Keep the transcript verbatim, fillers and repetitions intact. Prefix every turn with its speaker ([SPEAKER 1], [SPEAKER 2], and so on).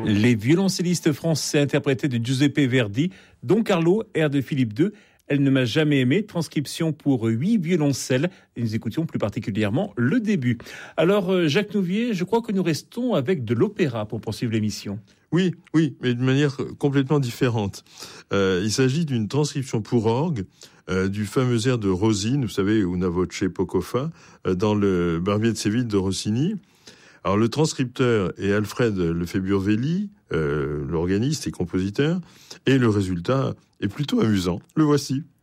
[SPEAKER 1] Les violoncellistes français interprétés de Giuseppe Verdi, Don Carlo, air de Philippe deux, Elle ne m'a jamais aimé, transcription pour huit violoncelles. Et nous écoutions plus particulièrement le début. Alors, Jacques Nouvier, je crois que nous restons avec de l'opéra pour poursuivre l'émission.
[SPEAKER 2] Oui, oui, mais de manière complètement différente. Euh, il s'agit d'une transcription pour orgue euh, du fameux air de Rosine, vous savez, Una voce poco fa, euh, dans le Barbier de Séville de Rossini. Alors, le transcripteur est Alfred Lefebvre-Velli, euh, l'organiste et compositeur, et le résultat est plutôt amusant. Le voici.